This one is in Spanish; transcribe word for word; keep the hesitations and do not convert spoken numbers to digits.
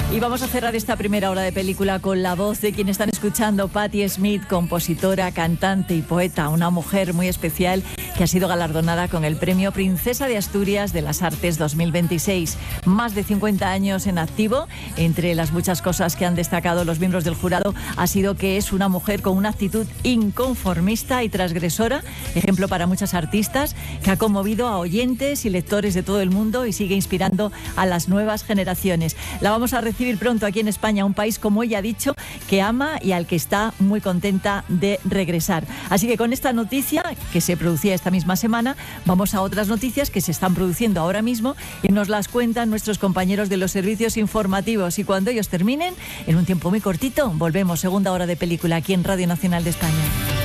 Y vamos a cerrar esta primera hora de película con la voz de quien están escuchando, Patti Smith, compositora, cantante y poeta, una mujer muy especial que ha sido galardonada con el premio Princesa de Asturias de las Artes dos mil veintiséis. Más de cincuenta años en activo. Entre las muchas cosas que han destacado los miembros del jurado ha sido que es una mujer con una actitud inconformista y transgresora, ejemplo para muchas artistas, que ha conmovido a oyentes y lectores de todo el mundo y sigue inspirando a las nuevas generaciones. La vamos a recibir pronto aquí en España, un país, como ella ha dicho, que ama y al que está muy contenta de regresar. Así que con esta noticia que se producía esta misma semana, vamos a otras noticias que se están produciendo ahora mismo y nos las cuentan nuestros compañeros de los servicios informativos. Y cuando ellos terminen, en un tiempo muy cortito, volvemos, segunda hora de película aquí en Radio Nacional de España.